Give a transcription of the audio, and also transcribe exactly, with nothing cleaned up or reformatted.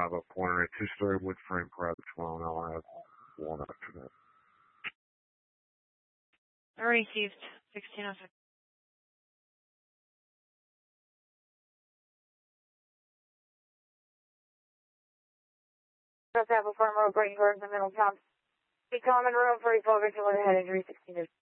have a pointer and a two-story wood frame private phone. I'll have one after that. I received sixteen oh six. Just have a firm road breaking towards the middle top. Be common road for equal visual head injury sixteen.